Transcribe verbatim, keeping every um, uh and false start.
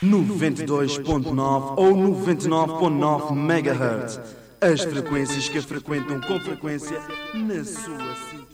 noventa e dois ponto nove ou noventa e nove ponto nove megahertz. As frequências que frequentam com frequência na sua sintonia.